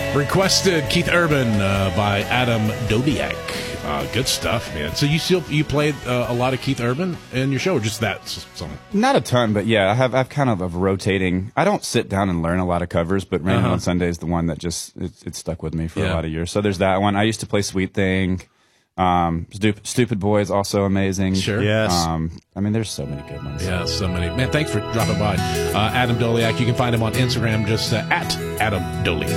Requested Keith Urban by Adam Doliak. Good stuff, man. So you played a lot of Keith Urban in your show, or just that song? Not a ton, but yeah, I've kind of a rotating. I don't sit down and learn a lot of covers, but Raining on Sunday is the one that just it stuck with me for a lot of years. So there's that one. I used to play Sweet Thing. Stupid Boy is also amazing. Sure. Yes. I mean, there's so many good ones. Yeah, so many. Man, thanks for dropping by. Adam Doliak. You can find him on Instagram, just at Adam Doliak.